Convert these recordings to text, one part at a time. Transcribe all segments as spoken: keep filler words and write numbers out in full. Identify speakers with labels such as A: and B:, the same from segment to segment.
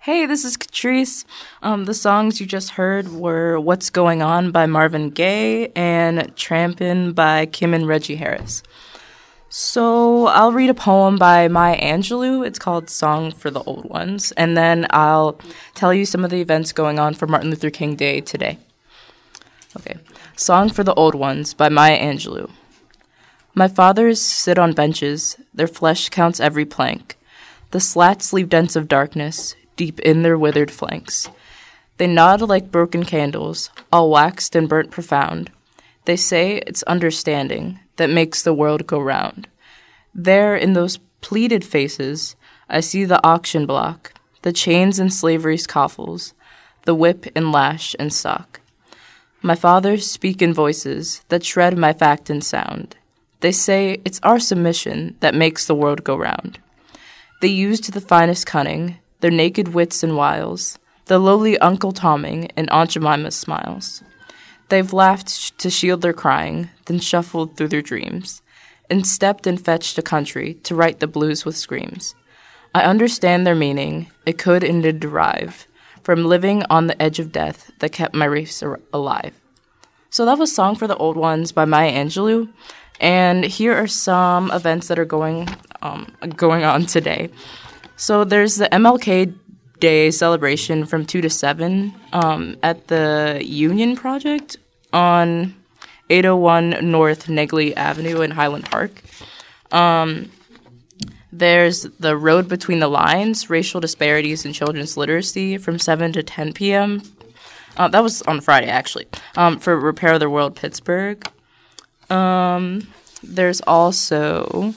A: Hey, this is Catrice. Um, the songs you just heard were What's Going On by Marvin Gaye and Trampin' by Kim and Reggie Harris. So I'll read a poem by Maya Angelou. It's called Song for the Old Ones. And then I'll tell you some of the events going on for Martin Luther King Day today. Okay. Song for the Old Ones by Maya Angelou. My fathers sit on benches. Their flesh counts every plank. The slats leave dents of darkness deep in their withered flanks. They nod like broken candles, all waxed and burnt profound. They say it's understanding that makes the world go round. There, in those pleated faces, I see the auction block, the chains and slavery's coffles, the whip and lash and sock. My fathers speak in voices that shred my fact and sound. They say it's our submission that makes the world go round. They used the finest cunning, their naked wits and wiles, the lowly Uncle Tomming and Aunt Jemima's smiles. They've laughed sh- to shield their crying, then shuffled through their dreams, and stepped and fetched a country to write the blues with screams. I understand their meaning, it could and did derive from living on the edge of death that kept my race ar- alive. So that was Song for the Old Ones by Maya Angelou, and here are some events that are going um, going on today. So there's the M L K Day celebration from two to seven um, at the Union Project on eight oh one North Negley Avenue in Highland Park. Um, there's the Road Between the Lines, Racial Disparities in Children's Literacy from seven to ten p.m. Uh, that was on Friday, actually, um, for Repair the World Pittsburgh. Um, there's also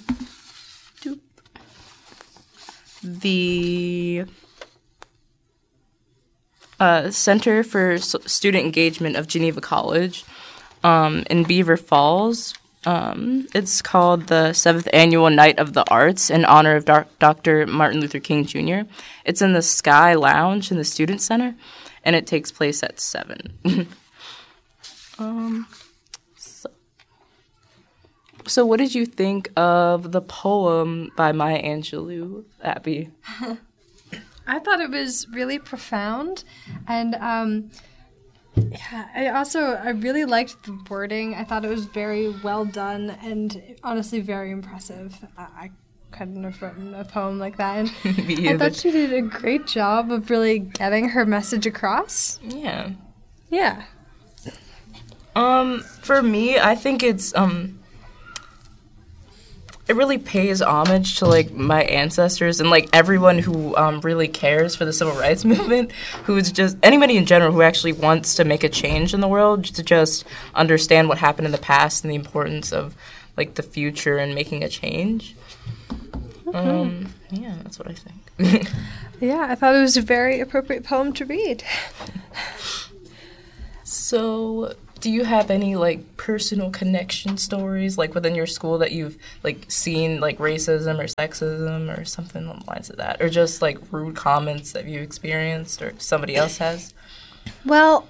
A: the uh, Center for S- Student Engagement of Geneva College um, in Beaver Falls. Um, it's called the seventh Annual Night of the Arts in honor of Doc- Doctor Martin Luther King Junior It's in the Sky Lounge in the Student Center, and it takes place at seven. um, so. so what did you think of the poem by Maya Angelou, Abby?
B: I thought it was really profound, and um, yeah, I also I really liked the wording. I thought it was very well done and honestly very impressive. I, I couldn't have written a poem like that, and
A: Me
B: I
A: either.
B: thought she did a great job of really getting her message across.
A: Yeah.
B: Yeah.
A: Um, for me, I think it's um it really pays homage to like my ancestors and like everyone who um really cares for the civil rights movement, who's just anybody in general who actually wants to make a change in the world, to just understand what happened in the past and the importance of like the future and making a change. Mm-hmm. Um, yeah, that's what I think.
B: Yeah, I thought it was a very appropriate poem to read.
A: So, do you have any like personal connection stories like within your school that you've like seen like racism or sexism or something along the lines of that, or just like rude comments that you experienced or somebody else has?
B: Well,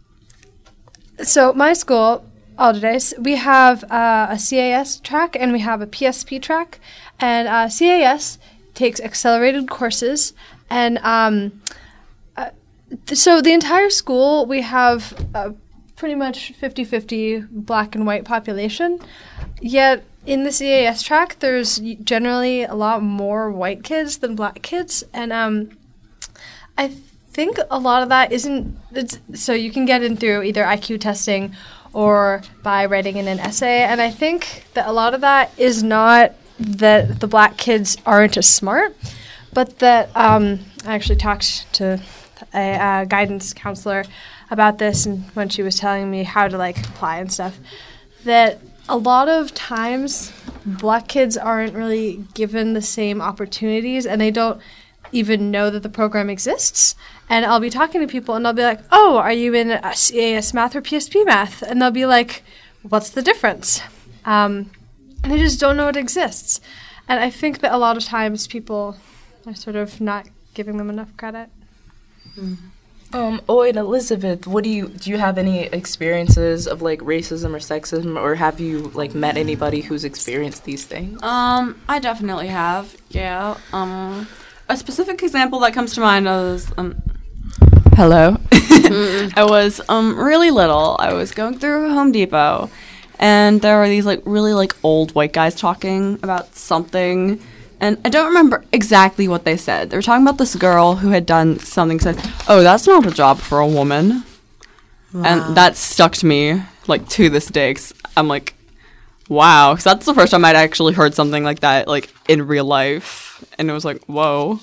B: so my school, Alderdice, we have uh, a C A S track and we have a P S P track, and uh, C A S takes accelerated courses, and um, uh, th- so the entire school we have uh, pretty much fifty-fifty black and white population, yet in the C A S track there's generally a lot more white kids than black kids, and um, I think a lot of that isn't, it's, so you can get in through either I Q testing or by writing in an essay, and I think that a lot of that is not that the black kids aren't as smart, but that um, I actually talked to a uh, guidance counselor about this, and when she was telling me how to like apply and stuff, that a lot of times black kids aren't really given the same opportunities, and they don't even know that the program exists. And I'll be talking to people and I'll be like, oh, are you in a C A S math or P S P math? And they'll be like, what's the difference? Um, and they just don't know it exists. And I think that a lot of times people are sort of not giving them enough credit.
A: Mm-hmm. Um, oh, and Elizabeth, what do you, do you have any experiences of like racism or sexism, or have you like met anybody who's experienced these things?
C: Um, I definitely have, yeah. Um, a specific example that comes to mind is um, hello. I was um really little. I was going through Home Depot, and there were these like really like old white guys talking about something, and I don't remember exactly what they said. They were talking about this girl who had done something. Said, "Oh, that's not a job for a woman," wow. And that stuck to me like to this day. 'Cause I'm like, wow, because that's the first time I'd actually heard something like that like in real life, and it was like, whoa.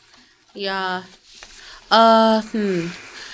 D: Yeah. Uh. Hmm.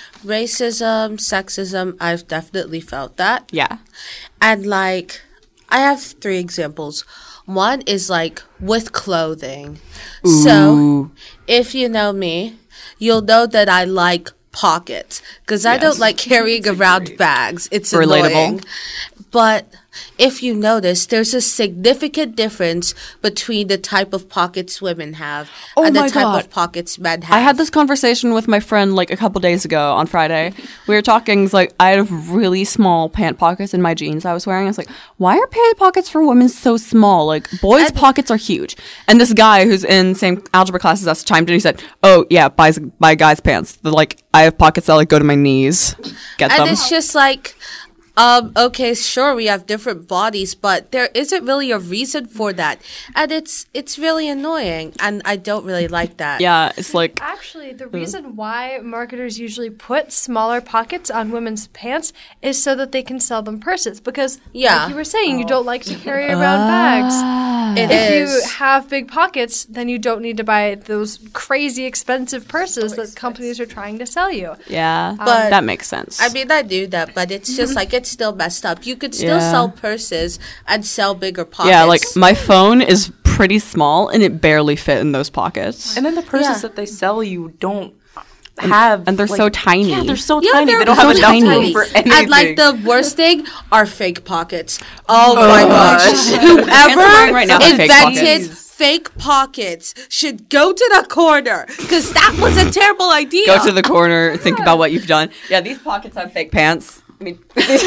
D: Racism, sexism, I've definitely felt that.
C: Yeah.
D: And, like, I have three examples. One is, like, with clothing.
C: Ooh.
D: So, if you know me, you'll know that I like pockets. Because I
C: Yes.
D: don't like carrying around bags. It's
C: Relatable.
D: annoying. But if you notice, there's a significant difference between the type of pockets women have
C: Oh
D: and the
C: my
D: type
C: God.
D: of pockets men have.
C: I had this conversation with my friend like a couple days ago on Friday. We were talking, it's like, I had really small pant pockets in my jeans I was wearing. I was like, why are pant pockets for women so small? Like, boys'
D: And-
C: pockets are huge. And this guy who's in same algebra class as us chimed in. He said, oh, yeah, buy, buy guys' pants. They're like, I have pockets that like go to my knees. Get
D: And
C: them.
D: it's just like, um, okay, sure, we have different bodies, but there isn't really a reason for that. And it's it's really annoying, and I don't really like that.
C: Yeah, it's like,
B: Actually, the reason why marketers usually put smaller pockets on women's pants is so that they can sell them purses. Because,
D: Yeah.
B: like you were saying, you don't like to carry around bags.
D: It
B: If
D: is.
B: you have big pockets, then you don't need to buy those crazy expensive purses that companies are trying to sell you.
C: yeah,
D: But-
C: that makes sense.
D: I mean, I do that, but it's just like it's still messed up. You could still
C: Yeah.
D: sell purses and sell bigger pockets.
C: yeah, like my phone is pretty small and it barely fit in those pockets.
A: And then the purses
D: Yeah.
A: that they sell you don't have,
C: and they're
A: like-
C: so tiny.
A: Yeah, they're so
D: Yeah,
A: tiny.
D: they're
A: They don't
C: so
A: have enough
C: tiny.
A: room for anything.
D: And like the worst thing are fake pockets. Oh, my gosh.
C: pants I'm
D: Whoever
C: wearing right now have fake
D: invented
A: pockets.
D: fake pockets should go to the corner because that was a terrible idea.
C: Go to the corner, think about what you've done. Yeah, these pockets have fake pants. I mean,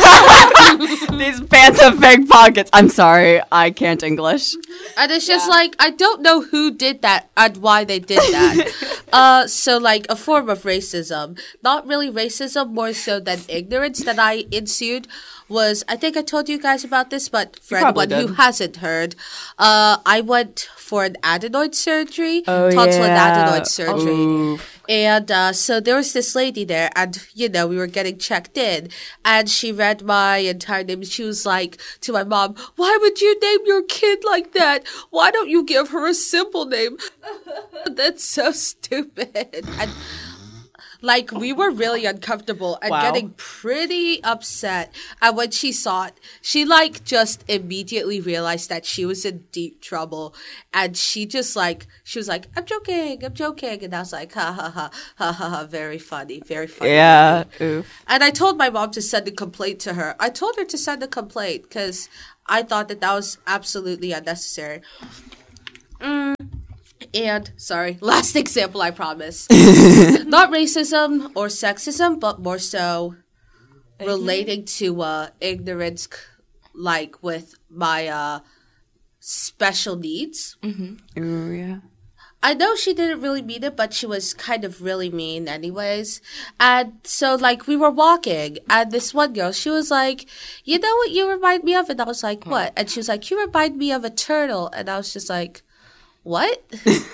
C: these pants have fake pockets. I'm sorry, I can't English.
D: And it's just like, I don't know who did that and why they did that. uh, so, like, a form of racism. Not really racism, more so than ignorance that I ensued was, I think I told you guys about this, but for
C: probably
D: anyone who
C: did.
D: hasn't heard, uh, I went for an adenoid surgery,
C: Oh,
D: tonsil and
C: yeah.
D: adenoid surgery.
C: Ooh.
D: And uh, so there was this lady there, and, you know, we were getting checked in, and she read my entire name, and she was like to my mom, why would you name your kid like that? Why don't you give her a simple name? That's so stupid. And, like, we were really uncomfortable and
C: Wow.
D: getting pretty upset. And when she saw it, she, like, just immediately realized that she was in deep trouble. And she just, like, she was like, I'm joking, I'm joking. And I was like, ha, ha, ha, ha, ha, ha, very funny, very funny.
C: Yeah. Oof.
D: And I told my mom to send a complaint to her. I told her to send a complaint because I thought that that was absolutely unnecessary. Mm. And, sorry, last example, I promise. Not racism or sexism, but more so relating to uh, ignorance, c- like with my uh, special needs.
C: Ooh, yeah.
D: I know she didn't really mean it, but she was kind of really mean anyways. And so, like, we were walking, and this one girl, she was like, you know what you remind me of? And I was like, what? And she was like, you remind me of a turtle. And I was just like, what?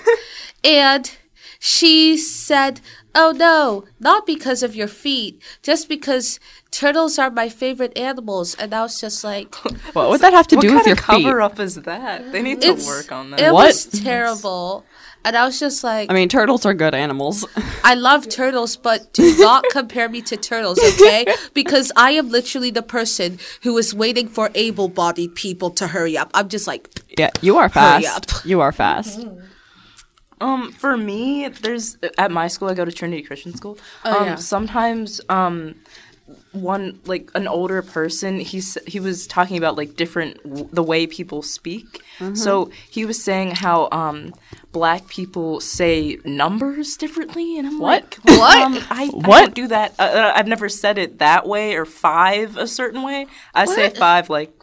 D: And she said, oh no, not because of your feet, just because turtles are my favorite animals. And I was just like,
C: What would that have to
A: What
C: do
A: kind
C: with your
A: of cover
C: feet?
A: up is that? They need to
D: it's,
A: work on that.
D: it
C: What?
D: was terrible. And I was just like,
C: I mean, turtles are good animals.
D: I love turtles, but do not compare me to turtles, okay? Because I am literally the person who is waiting for able-bodied people to hurry up. I'm just like,
C: Yeah, you are
D: Hurry
C: fast.
D: up.
C: You are fast.
A: Um, for me, there's at my school. I go to Trinity Christian School.
D: Oh,
A: um,
D: yeah.
A: Sometimes, um, one like an older person, he's he was talking about like different w- the way people speak. So he was saying how um black people say numbers differently, and I'm
C: What?
A: like,
D: What?
A: Um, I, I
C: What?
A: don't do that. Uh, uh, I've never said it that way or five a certain way. I say
D: What?
A: five like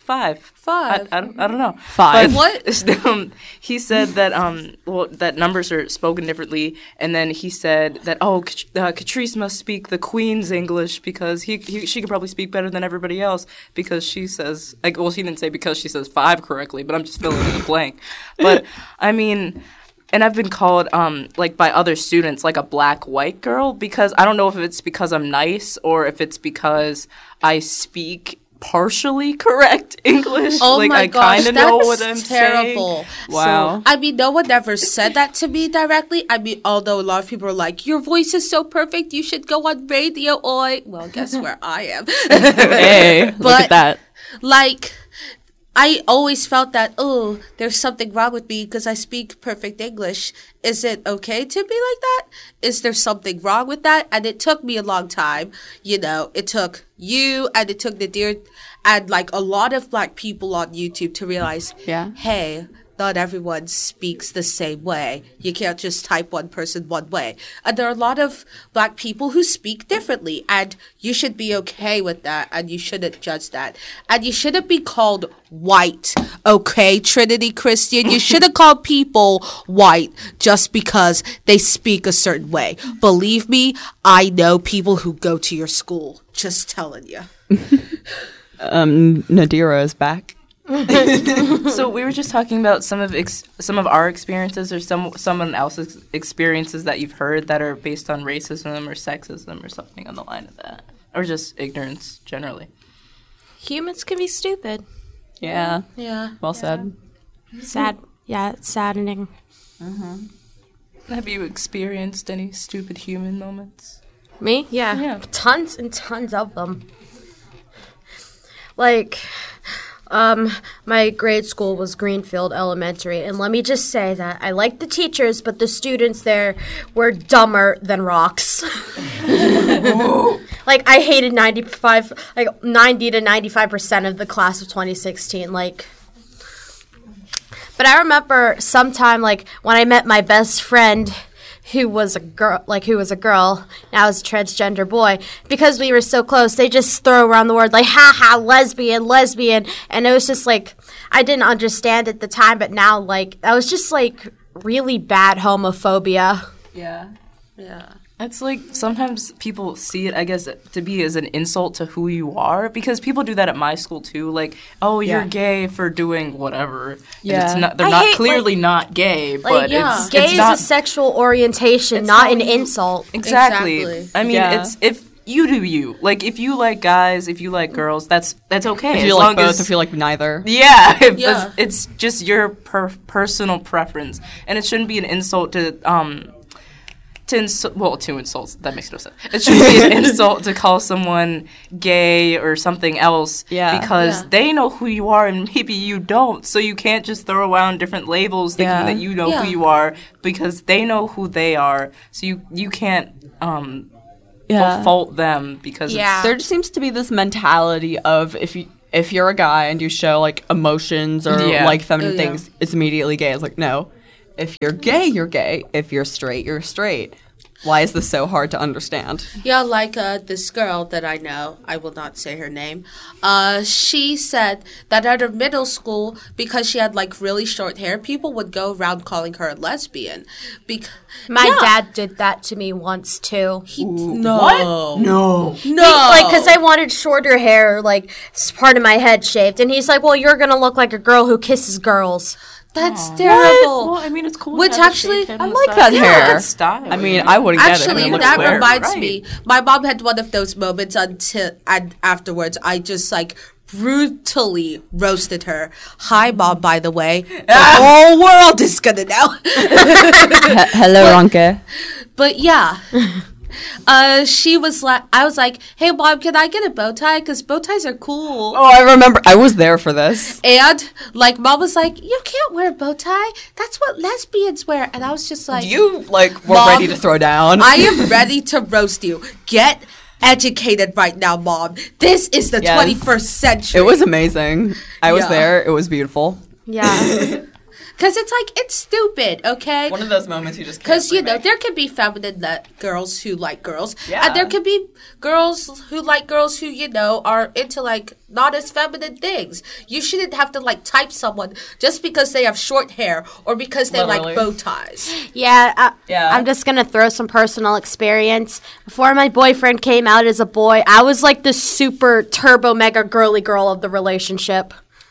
A: five.
D: Five.
A: I, I, don't, I don't know.
C: Five.
A: But,
D: What?
A: Um, he said that um well that numbers are spoken differently, and then he said that oh Kat- uh, Catrice must speak the Queen's English because he, he she could probably speak better than everybody else because she says like well she didn't say because she says five correctly, but I'm just filling in the blank. But I mean. And I've been called, um, like, by other students, like a black white girl because I don't know if it's because I'm nice or if it's because I speak partially correct English.
D: Oh
A: like,
D: my
A: I
D: gosh,
A: kind of know
D: that's
A: what I'm
D: terrible.
A: saying.
C: Wow.
D: I mean, no one ever said that to me directly. I mean, although a lot of people are like, your voice is so perfect, you should go on radio. Oi. Well, guess where I am.
C: Hey, look
D: But-
C: at that.
D: Like, I always felt that, oh, there's something wrong with me because I speak perfect English. Is it okay to be like that? Is there something wrong with that? And it took me a long time. You know, it took you and it took Nadir and like a lot of black people on YouTube to realize,
C: Yeah.
D: hey, not everyone speaks the same way. You can't just type one person one way. And there are a lot of black people who speak differently, and you should be okay with that, and you shouldn't judge that. And you shouldn't be called white, okay, Trinity Christian? You shouldn't call people white just because they speak a certain way. Believe me, I know people who go to your school. Just telling you.
C: Um, Nadira is back.
A: So we were just talking about some of ex- some of our experiences or some someone else's experiences that you've heard that are based on racism or sexism or something on the line of that, or just ignorance generally.
E: Humans can be stupid.
C: Yeah.
D: Yeah.
C: Well said.
E: Sad. Yeah, it's saddening.
A: Have you experienced any stupid human moments?
E: Me? Yeah.
A: Yeah.
E: Tons and tons of them. Like, um, my grade school was Greenfield Elementary, and let me just say that I liked the teachers, but the students there were dumber than rocks. Like, I hated ninety-five, like ninety to ninety-five percent of the class of twenty sixteen. Like, but I remember sometime, like, when I met my best friend, who was a girl, like who was a girl, now is a transgender boy, because we were so close, they just throw around the word like, ha ha, lesbian, lesbian, and it was just like, I didn't understand at the time, but now, like, that was just, like, really bad homophobia.
A: Yeah.
D: Yeah.
A: It's like sometimes people see it, I guess, to be as an insult to who you are because people do that at my school too. Like, oh, you're
C: Yeah.
A: gay for doing whatever. And
C: Yeah.
A: it's not, they're
E: I
A: not
E: hate,
A: clearly
E: like-
A: not gay,
E: Like,
A: but
D: yeah.
A: it's
E: Gay
A: it's
E: is
A: not
E: a sexual orientation,
A: it's
E: not
A: not
E: an
A: who you-
E: insult.
A: exactly.
D: Exactly.
A: I mean,
C: Yeah.
A: it's if you do you. Like, if you like guys, if you like girls, that's that's okay.
C: If
A: as
C: you like
A: long
C: both,
A: as,
C: if you like neither.
A: yeah, if
D: Yeah.
A: It's, it's just your per- personal preference, and it shouldn't be an insult to um. To insu- well, two insults. That makes no sense. It should be an insult to call someone gay or something else
C: Yeah.
A: because
D: Yeah.
A: they know who you are and maybe you don't. So you can't just throw around different labels thinking
C: Yeah.
A: that you know
D: Yeah.
A: who you are because they know who they are. So you you can't um
C: Yeah.
A: fault them because
E: Yeah.
C: There just seems to be this mentality of if you if you're a guy and you show like emotions or
A: Yeah.
C: like feminine
D: Oh, yeah.
C: things, it's immediately gay. It's like no, if you're gay, you're gay. If you're straight, you're straight. Why is this so hard to understand?
D: Yeah, like uh, this girl that I know, I will not say her name. Uh, she said that at her middle school, because she had like really short hair, people would go around calling her a lesbian. Bec-
E: My
D: Yeah.
E: dad did that to me once, too.
D: He, no,
A: no.
D: no,
E: Like, because I wanted shorter hair, like, s- part of my head shaved. And he's like, well, you're going to look like a girl who kisses girls.
D: that's terrible.
A: Well, I mean, it's cool.
D: Which
A: to have a
D: actually-
A: shaved head
D: I
A: on the
C: like
A: side.
C: that
A: Yeah,
C: hair.
A: it's style.
C: I mean, I wouldn't get it.
D: Actually,
C: It looks
D: that
C: weird.
D: reminds
A: Right.
D: me. My mom had one of those moments until and afterwards, I just like brutally roasted her. Hi, mom. By the way, the whole world is gonna know.
C: He- Hello, Ronke.
D: But yeah. Uh, she was like, I was like, "Hey, mom, can I get a bow tie? Because bow ties are cool."
C: Oh, I remember. I was there for this.
D: And like, mom was like, "You can't wear a bow tie. That's what lesbians wear." And I was just like,
C: You like were
D: Mom,
C: ready to throw down.
D: I am ready to roast you. Get educated right now, mom. This is the
C: Yes.
D: twenty-first century."
C: It was amazing. I was
D: Yeah.
C: there. It was beautiful.
E: Yeah.
D: Because it's like, it's stupid, okay?
C: One of those moments you just can't
D: Because, you know,
C: remake.
D: there can be feminine le- girls who like girls.
C: Yeah.
D: And there can be girls who like girls who, you know, are into, like, not as feminine things. You shouldn't have to, like, type someone just because they have short hair or because they
C: Literally.
D: like bow ties.
E: Yeah, I,
C: Yeah.
E: I'm just gonna throw some personal experience. Before my boyfriend came out as a boy, I was like the super turbo mega girly girl of the relationship.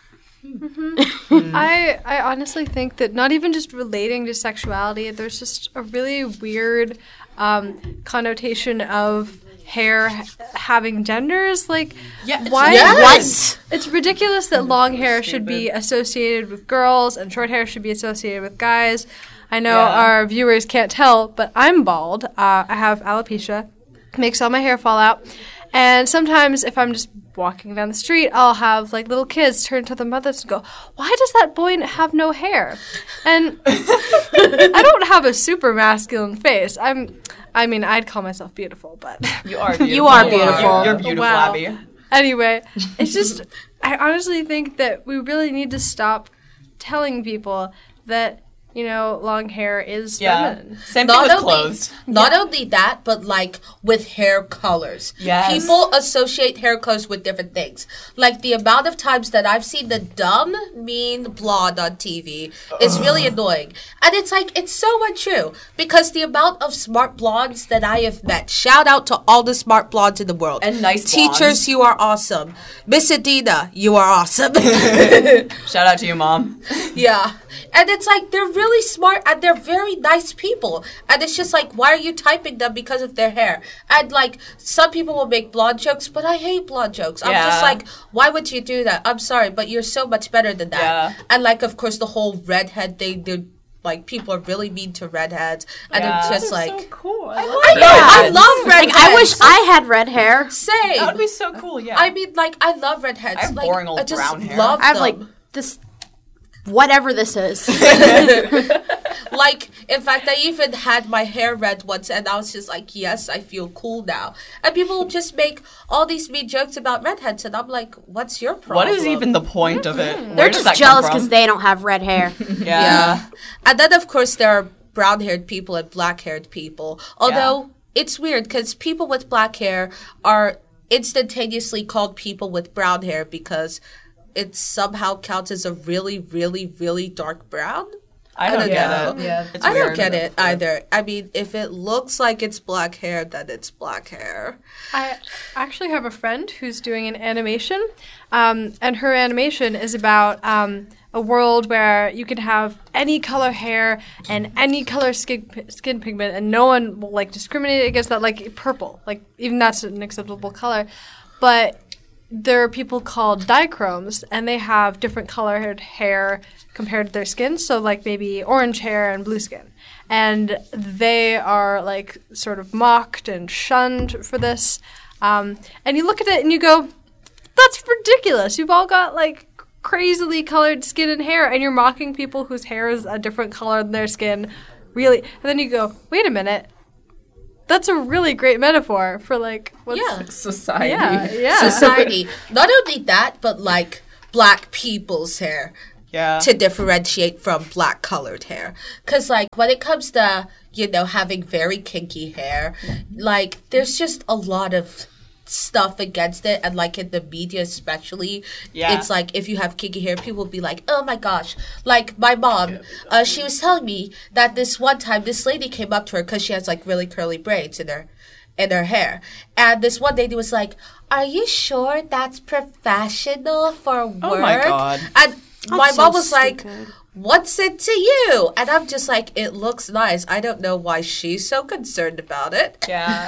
B: I I honestly think that not even just relating to sexuality, there's just a really weird um, connotation of hair ha- having genders. Like,
C: Yeah,
B: why?
D: Yes!
B: It's ridiculous that long hair should be associated with girls and short hair should be associated with guys. I know
C: Yeah.
B: our viewers can't tell, but I'm bald. Uh, I have alopecia, makes all my hair fall out. And sometimes if I'm just walking down the street, I'll have like little kids turn to their mothers and go, "Why does that boy n- have no hair?" And I don't have a super masculine face. I'm, I mean, I'd call myself beautiful, but
C: You are beautiful.
E: You are beautiful.
C: You're, you're beautiful,
B: Wow.
C: Abby.
B: anyway, it's just, I honestly think that we really need to stop telling people that, you know, long hair is
C: Yeah.
B: feminine.
C: Same thing
D: Not
C: with
D: only,
C: clothes.
D: not only that, but like with hair colors.
C: Yes.
D: People associate hair colors with different things. Like the amount of times that I've seen the dumb, mean blonde on T V is really annoying. And it's like, it's so untrue. Because the amount of smart blondes that I have met, shout out to all the smart blondes in the world.
C: And nice
D: Teachers,
C: blondes.
D: you are awesome. Miss Adina, you are awesome.
C: Shout out to you, Mom.
D: Yeah. And it's like, they're really smart and they're very nice people. And it's just like, why are you typing them because of their hair? And like, some people will make blonde jokes, but I hate blonde jokes. I'm
C: Yeah.
D: just like, why would you do that? I'm sorry, but you're so much better than that.
C: Yeah.
D: And like, of course, the whole redhead thing, they're like, people are really mean to redheads. And
C: Yeah.
D: it's just like,
A: so cool. I
D: I
A: love
D: know, I love
E: Like,
D: redheads.
E: I wish I had red hair.
D: Same.
C: That would be so cool, yeah.
D: I mean, like, I love redheads.
C: I have
D: like,
C: boring old
D: I just
C: brown hair.
D: love
E: I have like
D: them.
E: this, whatever this is.
D: Like, in fact, I even had my hair red once, and I was just like, yes, I feel cool now. And people will just make all these mean jokes about redheads, and I'm like, what's your problem?
C: what is even the point of it?
E: They're
C: Where does
E: just
C: that come
E: jealous
C: from?
E: because they don't have red hair.
C: Yeah.
D: Yeah. And then, of course, there are brown-haired people and black-haired people. Although, it's weird, because people with black hair are instantaneously called people with brown hair because it somehow counts as a really, really, really dark brown.
C: I don't,
D: don't
C: get
D: know.
C: it.
A: Yeah.
C: It's
D: I
C: weird.
D: don't get it either. I mean, if it looks like it's black hair, then it's black hair.
B: I actually have a friend who's doing an animation, um, and her animation is about um, a world where you can have any color hair and any color skin, skin pigment, and no one will like discriminate against that. Like purple, like even that's an acceptable color, but there are people called dichromes, and they have different colored hair compared to their skin. So like maybe orange hair and blue skin. And they are like sort of mocked and shunned for this. Um, and you look at it and you go, that's ridiculous. You've all got like crazily colored skin and hair, and you're mocking people whose hair is a different color than their skin. Really? And then you go, wait a minute. That's a really great metaphor for like what's
D: Yeah.
A: Society.
B: yeah, yeah.
D: Society. Not only that, but like black people's hair.
C: Yeah.
D: To differentiate from black colored hair. Because, like, when it comes to, you know, having very kinky hair, like, there's just a lot of stuff against it. And, like, in the media especially,
C: Yeah.
D: it's like, if you have kinky hair, people will be like, oh my gosh. Like, my mom, uh, she was telling me that this one time, this lady came up to her because she has, like, really curly braids in her in her hair. And this one lady was like, are you sure that's professional for work?
C: Oh my God.
D: And my
E: so
D: mom was like,
E: stupid.
D: what's it to you? And I'm just like, it looks nice. I don't know why she's so concerned about it.
C: Yeah.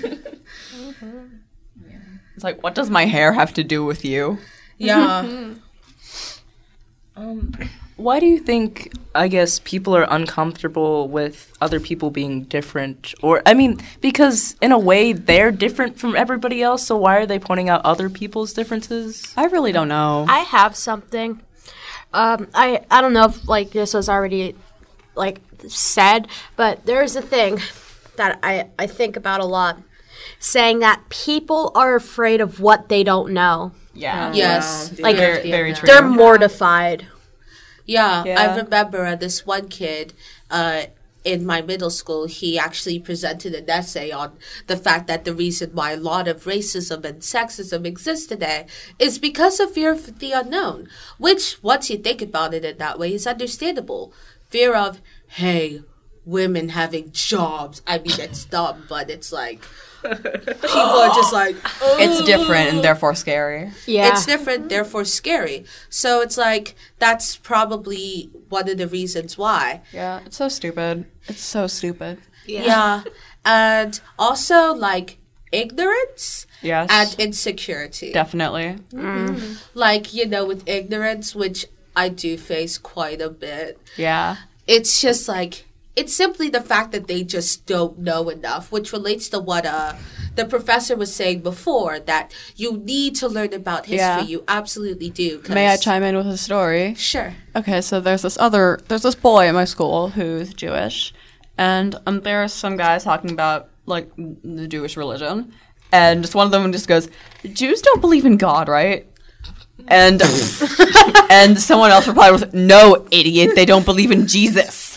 C: It's like, what does my hair have to do with you?
D: Yeah.
A: Um, why do you think, I guess, people are uncomfortable with other people being different? Or, I mean, because in a way, they're different from everybody else, so why are they pointing out other people's differences?
C: I really don't know.
E: I have something. Um, I I don't know if like this was already like said, but there's a thing that I I think about a lot, saying that people are afraid of what they don't know.
C: yeah.
D: Yes.
E: Like
C: Very, very true.
E: they're mortified.
D: Yeah,
C: Yeah.
D: I remember uh, this one kid uh, in my middle school, he actually presented an essay on the fact that the reason why a lot of racism and sexism exists today is because of fear of the unknown, which, once you think about it in that way, is understandable. Fear of, hey, women having jobs. I mean, it's dumb, but it's like, people are just like, oh.
C: It's different and therefore scary.
E: Yeah.
D: It's different, therefore scary. So it's like, that's probably one of the reasons why.
C: Yeah, it's so stupid. It's so stupid.
D: Yeah. And also, like, ignorance
C: Yes.
D: and insecurity.
C: Definitely.
D: Like, you know, with ignorance, which I do face quite a bit,
C: Yeah.
D: it's just like, it's simply the fact that they just don't know enough, which relates to what uh, the professor was saying before, that you need to learn about history.
C: Yeah.
D: You absolutely do. 'Cause-
C: May I chime in with a story?
D: Sure.
C: Okay, so there's this other, there's this boy at my school who's Jewish, and um, there's some guys talking about, like, the Jewish religion, and just one of them just goes, Jews don't believe in God, right? And, and someone else replied with, no, idiot, they don't believe in Jesus.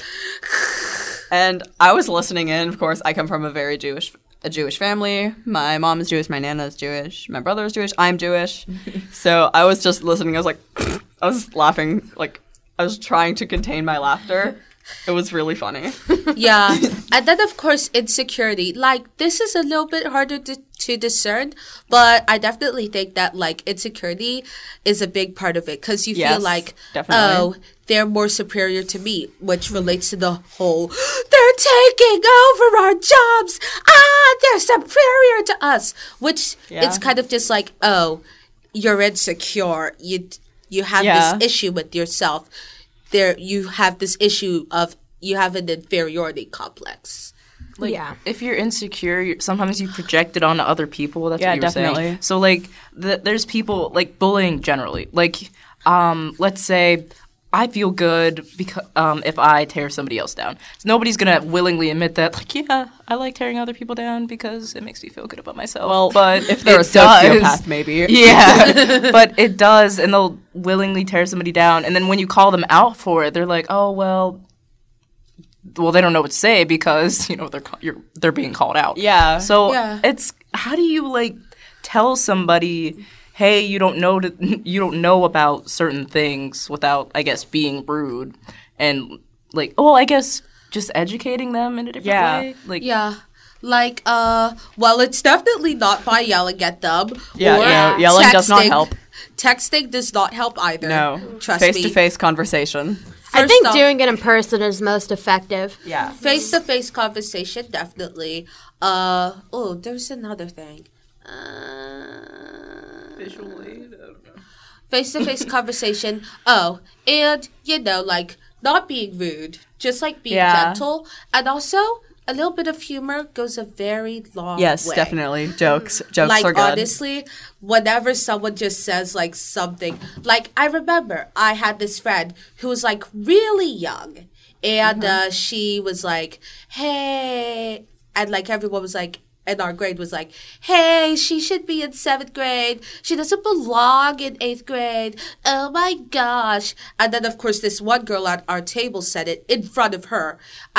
C: And I was listening in, of course, I come from a very Jewish a Jewish family. My mom is Jewish, my nana is Jewish, my brother is Jewish, I'm Jewish. So I was just listening, I was like, I was laughing, like, I was trying to contain my laughter. It was really funny.
D: Yeah. And then, of course, insecurity. Like, this is a little bit harder to, to discern, but I definitely think that, like, insecurity is a big part of it because you
C: Yes,
D: feel like,
C: definitely.
D: oh, they're more superior to me, which relates to the whole, they're taking over our jobs. Ah, they're superior to us, which
C: Yeah.
D: it's kind of just like, oh, you're insecure. You, you have
C: Yeah.
D: this issue with yourself. There, you have this issue of you have an inferiority complex.
A: Like,
E: Yeah.
A: if you're insecure, you're, sometimes you project it onto other people. That's
C: Yeah,
A: what you were
C: definitely.
A: saying. So, like, the, there's people, like, bullying generally. Like, um, let's say I feel good because um, if I tear somebody else down. So nobody's going to willingly admit that, like, yeah, I like tearing other people down because it makes me feel good about myself.
C: Well,
A: but
C: if they're a
A: it does.
C: sociopath, maybe.
A: Yeah, but it does, and they'll willingly tear somebody down. And then when you call them out for it, they're like, "Oh well, well they don't know what to say because you know they're ca- you're, they're being called out."
C: Yeah.
A: So
D: Yeah.
A: it's how do you like tell somebody, "Hey, you don't know to, you don't know about certain things," without I guess being rude and like, oh, I guess just educating them in a different
C: Yeah.
A: way. Like,
D: Yeah. Like, uh, well, it's definitely not by yelling at them.
C: Yeah,
D: or
C: no, yelling does not
D: texting.
C: help.
D: Texting does not help either.
C: No.
D: Trust me.
C: Face-to-face conversation.
E: I
D: First
E: think
D: off-
E: doing it in person is most effective.
C: Yeah.
D: Face-to-face conversation, definitely. Uh, oh, there's another thing. Uh,
A: visually.
D: face-to-face conversation. Oh, and, you know, like, not being rude. Just, like, being
C: Yeah.
D: gentle. And also, a little bit of humor goes a very long
C: Yes,
D: way.
C: definitely. Jokes. Jokes
D: Like,
C: are good.
D: honestly, whenever someone just says, like, something, like, I remember I had this friend who was, like, really young, and uh, she was like, hey, and, like, everyone was like, in our grade was like, hey, she should be in seventh grade. She doesn't belong in eighth grade. Oh, my gosh. And then, of course, this one girl at our table said it in front of her.